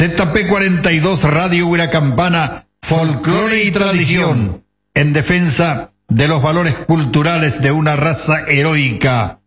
ZP42 Radio Huiracampana, folclore y tradición, en defensa de los valores culturales de una raza heroica,